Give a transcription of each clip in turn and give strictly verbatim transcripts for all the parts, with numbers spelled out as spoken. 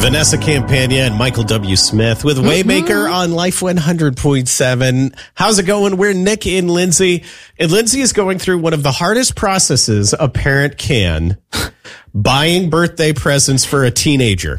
Vanessa Campagna and Michael W. Smith with Waymaker mm-hmm. on Life one hundred point seven. How's it going? We're Nick and Lindsay. And Lindsay is going through one of the hardest processes a parent can, buying birthday presents for a teenager.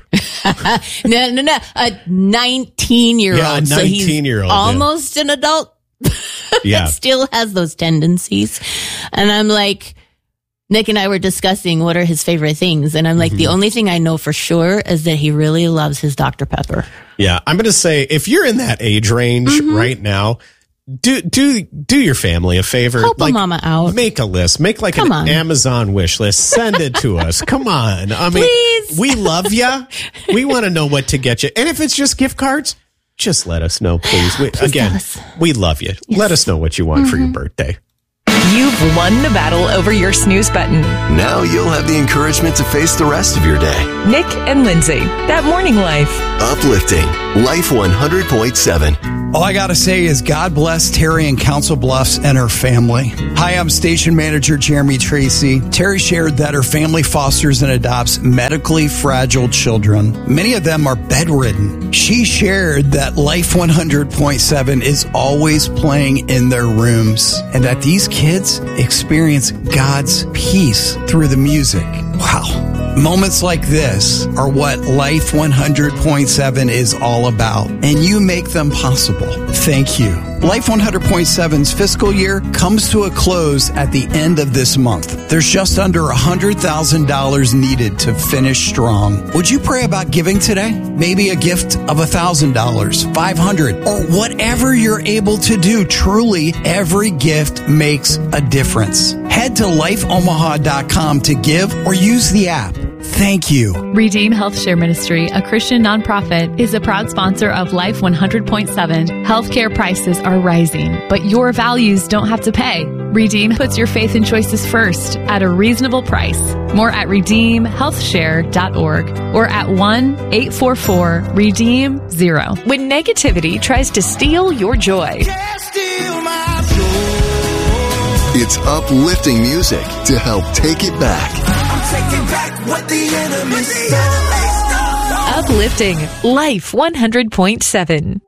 no, no, no. A nineteen-year-old. Yeah, a nineteen-year-old. So he's almost yeah. an adult. Yeah. Still has those tendencies. And I'm like... Nick and I were discussing what are his favorite things. And I'm like, mm-hmm. the only thing I know for sure is that he really loves his Doctor Pepper. Yeah. I'm going to say, if you're in that age range mm-hmm. right now, do, do, do your family a favor. Help like, a mama out. Make a list. Make like Come an on. Amazon wish list. Send it to us. Come on. I mean, Please. We love you. We want to know what to get you. And if it's just gift cards, just let us know, please. We, please again, we love you. Yes. Let us know what you want mm-hmm. for your birthday. You've won the battle over your snooze button. Now you'll have the encouragement to face the rest of your day. Nick and Lindsay, that morning life. Uplifting Life one hundred point seven. All I got to say is God bless Terry in Council Bluffs and her family. Hi, I'm station manager Jeremy Tracy. Terry shared that her family fosters and adopts medically fragile children. Many of them are bedridden. She shared that Life one hundred point seven is always playing in their rooms and that these kids experience God's peace through the music. Wow. Moments like this are what Life one hundred point seven is all about, and you make them possible. Thank you. Life one hundred point seven's fiscal year comes to a close at the end of this month. There's just under one hundred thousand dollars needed to finish strong. Would you pray about giving today? Maybe a gift of one thousand dollars, five hundred dollars, or whatever you're able to do. Truly, every gift makes a difference. Head to life omaha dot com to give or use the app. Thank you. Redeem Health Share Ministry, a Christian nonprofit, is a proud sponsor of Life one hundred point seven. Healthcare prices are rising, but your values don't have to pay. Redeem puts your faith and choices first at a reasonable price. More at redeem health share dot org or at one eight four four redeem zero. When negativity tries to steal your joy. It's uplifting music to help take it back. I'm taking back what the enemy stole. Uplifting Life one hundred point seven.